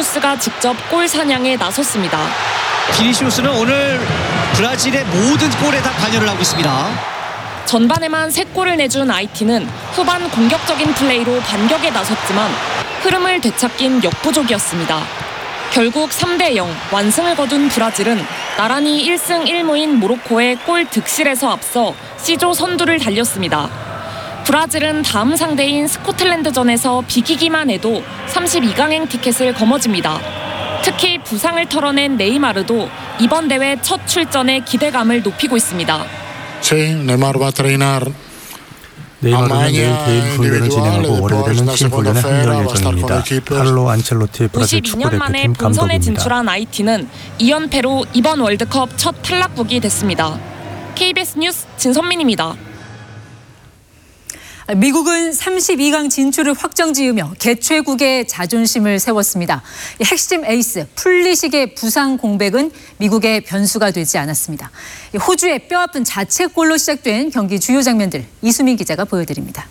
비니시우스가 직접 골 사냥에 나섰습니다. 비니시우스는 오늘 브라질의 모든 골에 다 관여를 하고 있습니다. 전반에만 3골을 내준 IT는 후반 공격적인 플레이로 반격에 나섰지만 흐름을 되찾긴 역부족이었습니다. 결국 3대0 완승을 거둔 브라질은 나란히 1승 1무인 모로코의 골 득실에서 앞서 C조 선두를 달렸습니다. 브라질은 다음 상대인 스코틀랜드전에서 비기기만 해도 32강행 티켓을 거머쥡니다. 특히 부상을 털어낸 네이마르도 이번 대회 첫 출전에 기대감을 높이고 있습니다. 네이마르는 내일 개인 훈련을 진행하고 월요일에는 팀 훈련에 합류할 예정입니다. 칼로 안첼로티 브라질 92년 만에 축구대표팀 본선에 감독입니다. 진출한 IT는 2연패로 이번 월드컵 첫 탈락국이 됐습니다. KBS 뉴스 진선민입니다. 미국은 32강 진출을 확정지으며 개최국의 자존심을 세웠습니다. 핵심 에이스 풀리식의 부상 공백은 미국의 변수가 되지 않았습니다. 호주의 뼈아픈 자책골로 시작된 경기 주요 장면들 이수민 기자가 보여드립니다.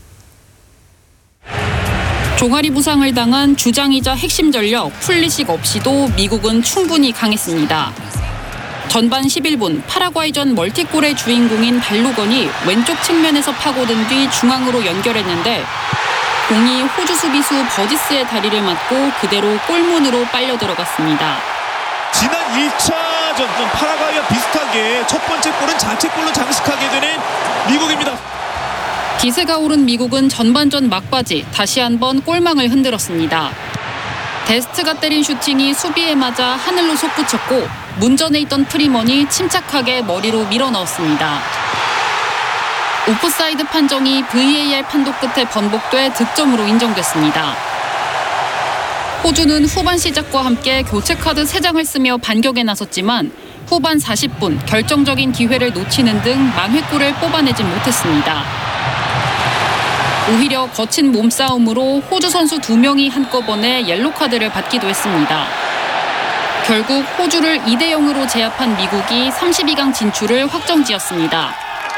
종아리 부상을 당한 주장이자 핵심 전력 풀리식 없이도 미국은 충분히 강했습니다. 전반 11분 파라과이전 멀티골의 주인공인 발루건이 왼쪽 측면에서 파고든 뒤 중앙으로 연결했는데 공이 호주 수비수 버디스의 다리를 맞고 그대로 골문으로 빨려 들어갔습니다. 지난 1차전 파라과이와 비슷하게 첫 번째 골은 자책골로 장식하게 되는 미국입니다. 기세가 오른 미국은 전반전 막바지 다시 한번 골망을 흔들었습니다. 데스트가 때린 슈팅이 수비에 맞아 하늘로 솟구쳤고 문전에 있던 프리먼이 침착하게 머리로 밀어넣었습니다. 오프사이드 판정이 VAR 판독 끝에 번복돼 득점으로 인정됐습니다. 호주는 후반 시작과 함께 교체카드 3장을 쓰며 반격에 나섰지만 후반 40분 결정적인 기회를 놓치는 등 만회골을 뽑아내지 못했습니다. 오히려 거친 몸싸움으로 호주 선수 2명이 한꺼번에 옐로카드를 받기도 했습니다. 결국 호주를 2대0으로 제압한 미국이 32강 진출을 확정지었습니다.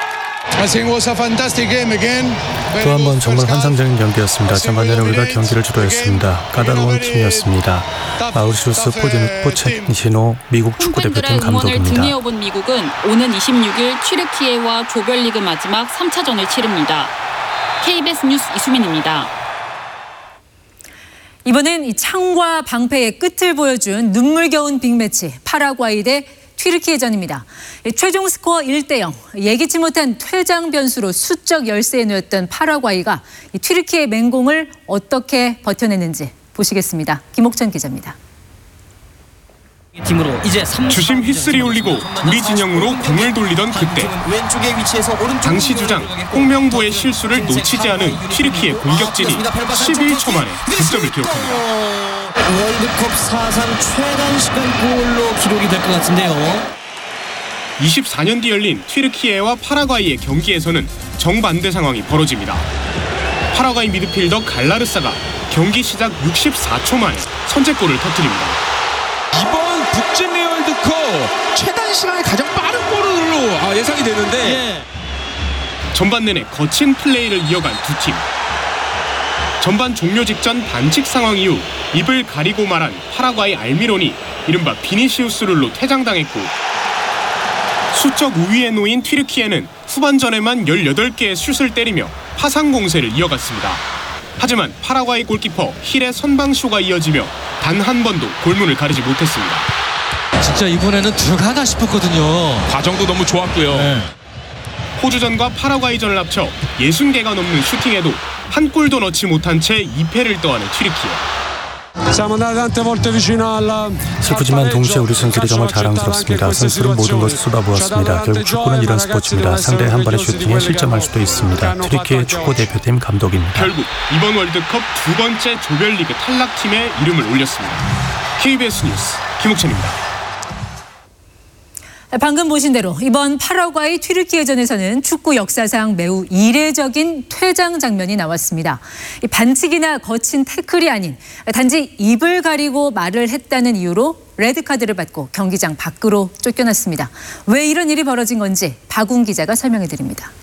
또 한 번 정말 환상적인 경기였습니다. 전반에는 우리가 경기를 주도했습니다. 까다로운 팀이었습니다. 마우리시우스 포체티노 미국 축구대표팀 응원을 감독입니다. 등에 업은 미국은 오는 26일 튀르키예와 조별리그 마지막 3차전을 치릅니다. KBS 뉴스 이수민입니다. 이번엔 이 창과 방패의 끝을 보여준 눈물겨운 빅매치 파라과이 대 튀르키예전입니다. 최종 스코어 1대0 예기치 못한 퇴장 변수로 수적 열세에 놓였던 파라과이가 이 튀르키예 맹공을 어떻게 버텨냈는지 보시겠습니다. 김옥천 기자입니다. 팀으로 이제 주심 휘슬이 울리고 우리 진영으로 공을 돌리던 그때 당시 주장 홍명보의 실수를 놓치지 않은 튀르키예 공격진이 11초 만에 득점을 기록합니다. 월드컵 사상 최단 시간 골로 기록이 될 것 같은데요. 24년 뒤 열린 튀르키예와 파라과이의 경기에서는 정반대 상황이 벌어집니다. 파라과이 미드필더 갈라르사가 경기 시작 64초 만에 선제골을 터뜨립니다. 이번 북중미 월드컵 최단 시간에 가장 빠른 골로 예상이 되는데 전반 내내 거친 플레이를 이어간 두 팀. 전반 종료 직전 반칙 상황 이후 입을 가리고 말한 파라과이 알미론이 이른바 비니시우스룰로 퇴장당했고 수적 우위에 놓인 튀르키예는 후반전에만 18개의 슛을 때리며 파상 공세를 이어갔습니다. 하지만 파라과이 골키퍼 힐의 선방쇼가 이어지며 단 한 번도 골문을 가리지 못했습니다. 진짜 이번에는 들어가나 싶었거든요. 과정도 너무 좋았고요. 호주전과 파라과이전을 합쳐 60개가 넘는 슈팅에도 한 골도 넣지 못한 채 2패를 떠하는 튀르키예. 슬프지만 동시에 우리 선수들이 정말 자랑스럽습니다. 선수들은 모든 것을 쏟아부었습니다. 결국 축구는 이런 스포츠입니다. 상대의 한 번의 슈팅에 실점할 수도 있습니다. 튀르키예 축구대표팀 감독입니다. 결국 이번 월드컵 2번째 조별리그 탈락팀에 이름을 올렸습니다. KBS 뉴스 김옥찬입니다. 방금 보신 대로 이번 파라과이 튀르키예전에서는 축구 역사상 매우 이례적인 퇴장 장면이 나왔습니다. 반칙이나 거친 태클이 아닌 단지 입을 가리고 말을 했다는 이유로 레드카드를 받고 경기장 밖으로 쫓겨났습니다. 왜 이런 일이 벌어진 건지 박웅 기자가 설명해 드립니다.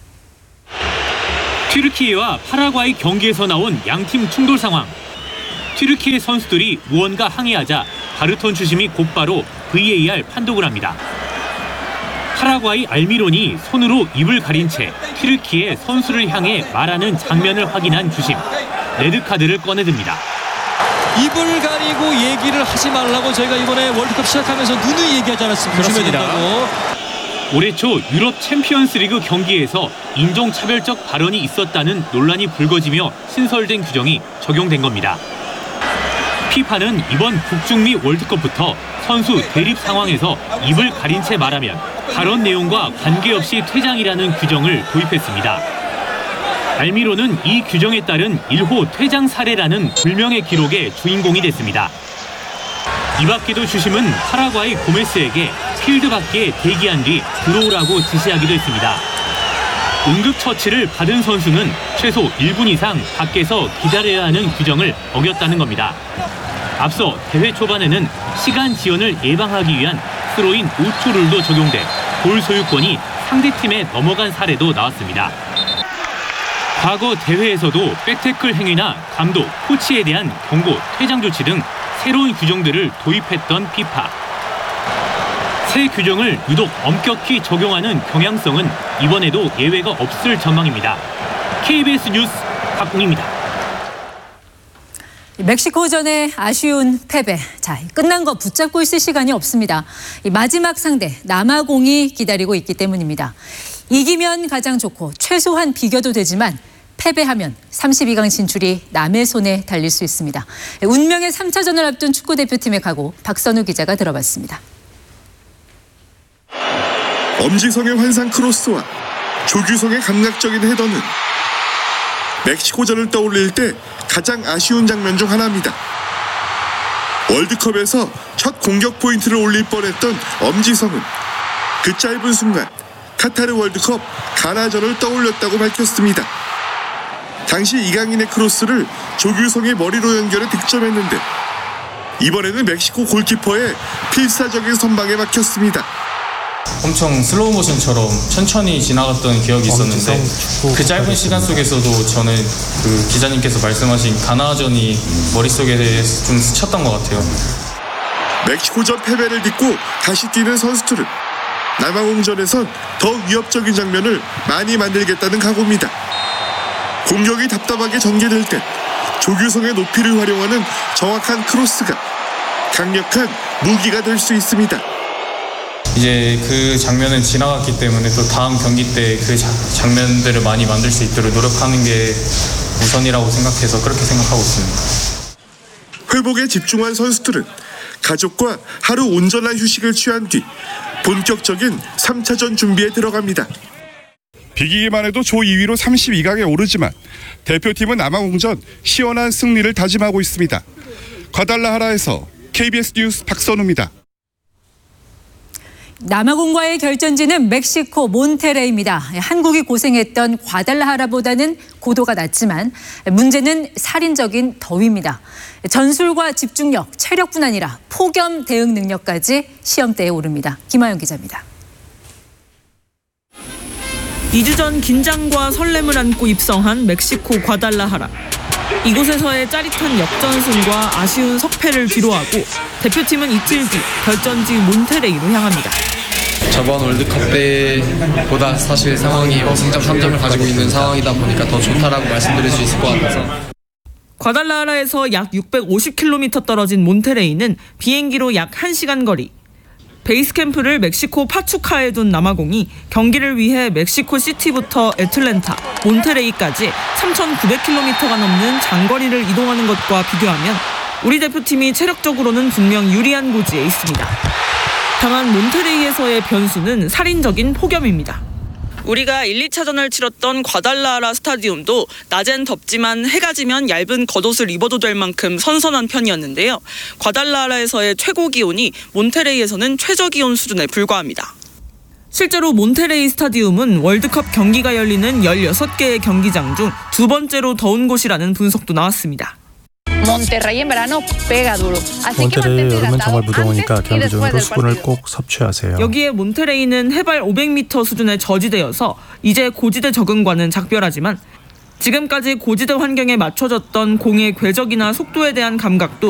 튀르키예와 파라과이 경기에서 나온 양팀 충돌 상황. 튀르키예 선수들이 무언가 항의하자 바르톤 주심이 곧바로 VAR 판독을 합니다. 파라과이 알미론이 손으로 입을 가린 채 튀르키예 선수를 향해 말하는 장면을 확인한 주심. 레드카드를 꺼내듭니다. 입을 가리고 얘기를 하지 말라고 저희가 이번에 월드컵 시작하면서 누누이 얘기하지 않았습니까? 그렇습니다. 올해 초 유럽 챔피언스리그 경기에서 인종차별적 발언이 있었다는 논란이 불거지며 신설된 규정이 적용된 겁니다. 피파는 이번 북중미 월드컵부터 선수 대립 상황에서 입을 가린 채 말하면 발언 내용과 관계없이 퇴장이라는 규정을 도입했습니다. 알미로는 이 규정에 따른 1호 퇴장 사례라는 불명예 기록의 주인공이 됐습니다. 이 밖에도 주심은 파라과이 고메스에게 필드 밖에 대기한 뒤 들어오라고 지시하기도 했습니다. 응급처치를 받은 선수는 최소 1분 이상 밖에서 기다려야 하는 규정을 어겼다는 겁니다. 앞서 대회 초반에는 시간 지연을 예방하기 위한 스로인 우투룰도 적용돼 볼 소유권이 상대팀에 넘어간 사례도 나왔습니다. 과거 대회에서도 백태클 행위나 감독, 코치에 대한 경고, 퇴장 조치 등 새로운 규정들을 도입했던 피파. 새 규정을 유독 엄격히 적용하는 경향성은 이번에도 예외가 없을 전망입니다. KBS 뉴스 박웅입니다. 멕시코전의 아쉬운 패배. 자, 끝난 거 붙잡고 있을 시간이 없습니다. 이 마지막 상대 남아공이 기다리고 있기 때문입니다. 이기면 가장 좋고 최소한 비겨도 되지만 패배하면 32강 진출이 남의 손에 달릴 수 있습니다. 운명의 3차전을 앞둔 축구대표팀의 각오 박선우 기자가 들어봤습니다. 엄지성의 환상 크로스와 조규성의 감각적인 헤더는 멕시코전을 떠올릴 때 가장 아쉬운 장면 중 하나입니다. 월드컵에서 첫 공격 포인트를 올릴 뻔했던 엄지성은 그 짧은 순간 카타르 월드컵 가나전을 떠올렸다고 밝혔습니다. 당시 이강인의 크로스를 조규성의 머리로 연결해 득점했는데 이번에는 멕시코 골키퍼의 필사적인 선방에 막혔습니다. 엄청 슬로우 모션처럼 천천히 지나갔던 기억이 있었는데 그 짧은 시간 속에서도 저는 그 기자님께서 말씀하신 가나전이 머릿속에 좀 스쳤던 것 같아요. 멕시코전 패배를 딛고 다시 뛰는 선수들은 남아공전에선 더 위협적인 장면을 많이 만들겠다는 각오입니다. 공격이 답답하게 전개될 때 조규성의 높이를 활용하는 정확한 크로스가 강력한 무기가 될 수 있습니다. 이제 그 장면은 지나갔기 때문에 또 다음 경기 때 그 장면들을 많이 만들 수 있도록 노력하는 게 우선이라고 생각해서 그렇게 생각하고 있습니다. 회복에 집중한 선수들은 가족과 하루 온전한 휴식을 취한 뒤 본격적인 3차전 준비에 들어갑니다. 비기기만 해도 조 2위로 32강에 오르지만 대표팀은 남아공전 시원한 승리를 다짐하고 있습니다. 과달라하라에서 KBS 뉴스 박선우입니다. 남아공과의 결전지는 멕시코 몬테레이입니다. 한국이 고생했던 과달라하라보다는 고도가 낮지만 문제는 살인적인 더위입니다. 전술과 집중력, 체력뿐 아니라 폭염 대응 능력까지 시험대에 오릅니다. 김하영 기자입니다. 2주 전 긴장과 설렘을 안고 입성한 멕시코 과달라하라. 이곳에서의 짜릿한 역전승과 아쉬운 석패를 뒤로하고 대표팀은 이틀 뒤 결전지 몬테레이로 향합니다. 저번 월드컵 때보다 사실 상황이 승점 3점을 가지고 있는 상황이다 보니까 더 좋다라고 말씀드릴 수 있을 것 같아서. 과달라하라에서 약 650km 떨어진 몬테레이는 비행기로 약 1시간 거리. 베이스 캠프를 멕시코 파추카에 둔 남아공이 경기를 위해 멕시코 시티부터 애틀랜타, 몬테레이까지 3,900km가 넘는 장거리를 이동하는 것과 비교하면 우리 대표팀이 체력적으로는 분명 유리한 고지에 있습니다. 다만 몬테레이에서의 변수는 살인적인 폭염입니다. 우리가 1, 2차전을 치렀던 과달라하라 스타디움도 낮엔 덥지만 해가 지면 얇은 겉옷을 입어도 될 만큼 선선한 편이었는데요. 과달라하라에서의 최고 기온이 몬테레이에서는 최저 기온 수준에 불과합니다. 실제로 몬테레이 스타디움은 월드컵 경기가 열리는 16개의 경기장 중 두 번째로 더운 곳이라는 분석도 나왔습니다. 몬테레이의 여름은 정말 무더우니까 경기 전으로 수분을 꼭 섭취하세요. 여기에 몬테레이는 해발 500m 수준의 저지대여서 이제 고지대 적응과는 작별하지만 지금까지 고지대 환경에 맞춰졌던 공의 궤적이나 속도에 대한 감각도